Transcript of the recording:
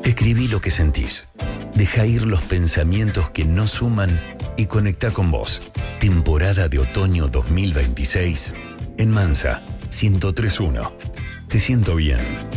Escribí lo que sentís. Deja ir los pensamientos que no suman y conecta con vos. Temporada de otoño 2026 en Mansa 103.1. Te siento bien.